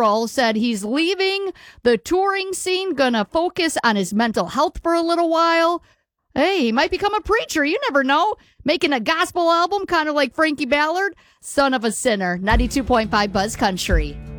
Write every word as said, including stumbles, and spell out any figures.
Roll said he's leaving the touring scene, gonna focus on his mental health for a little while. Hey, he might become a preacher. You never know. Making a gospel album, kind of like Frankie Ballard. Son of a Sinner. ninety-two point five Buzz Country.